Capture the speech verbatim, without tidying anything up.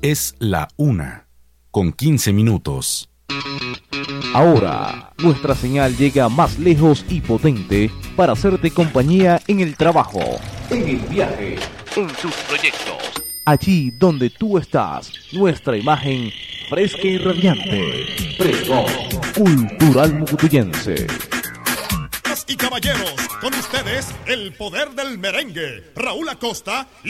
Es la una, con quince minutos. Ahora, nuestra señal llega más lejos y potente para hacerte compañía en el trabajo, en el viaje, en tus proyectos. Allí donde tú estás, nuestra imagen fresca y radiante. Pregón Cultural Mucutuyense. Y caballeros, con ustedes, el poder del merengue, Raúl Acosta y